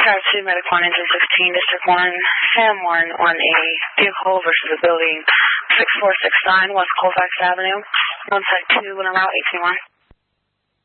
Tower 2, Medical 1, Engine 16, District 1, Ham 1 on a vehicle versus a building 6469 West Colfax Avenue. On site 2, Winter Route 18-1.